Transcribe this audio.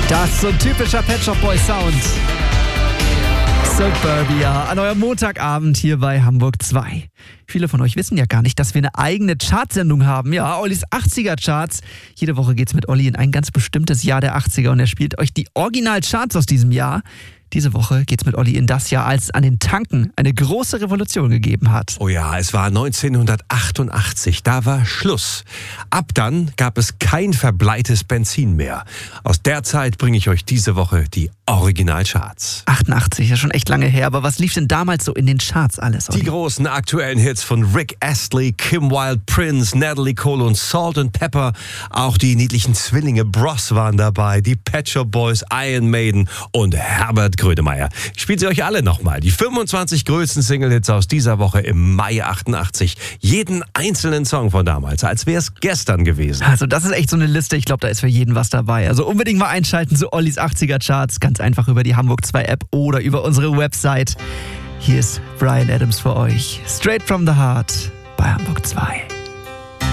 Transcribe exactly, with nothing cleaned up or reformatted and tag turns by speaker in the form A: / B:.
A: Das ist so ein typischer Pet Shop Boys Sound. Suburbia an eurem Montagabend hier bei Hamburg zwei. Viele von euch wissen ja gar nicht, dass wir eine eigene Chartsendung haben. Ja, Ollis achtziger Charts. Jede Woche geht's mit Olli in ein ganz bestimmtes Jahr der achtziger und er spielt euch die Original-Charts aus diesem Jahr. Diese Woche geht's mit Olli in das Jahr, als es an den Tanken eine große Revolution gegeben hat.
B: Oh ja, es war neunzehnhundertachtundachtzig, da war Schluss. Ab dann gab es kein verbleites Benzin mehr. Aus der Zeit bringe ich euch diese Woche die Originalcharts.
A: achtundachtzig, ja schon echt lange her, aber was lief denn damals so in den Charts alles, Olli?
B: Die großen aktuellen Hits von Rick Astley, Kim Wilde, Prince, Natalie Cole und Salt and Pepper. Auch die niedlichen Zwillinge Bros waren dabei, die Pet Shop Boys, Iron Maiden und Herbert Grönemeyer. Ich spiele sie euch alle nochmal. Die fünfundzwanzig größten Single-Hits aus dieser Woche im Mai achtundachtzig. Jeden einzelnen Song von damals, als wäre es gestern gewesen.
A: Also das ist echt so eine Liste, ich glaube, da ist für jeden was dabei. Also unbedingt mal einschalten zu Ollis achtziger Charts, ganz einfach über die Hamburg zwei App oder über unsere Website. Hier ist Bryan Adams für euch. Straight from the Heart bei Hamburg zwei.